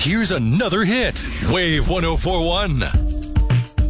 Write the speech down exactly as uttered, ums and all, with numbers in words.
Here's another hit. Wave one oh four one.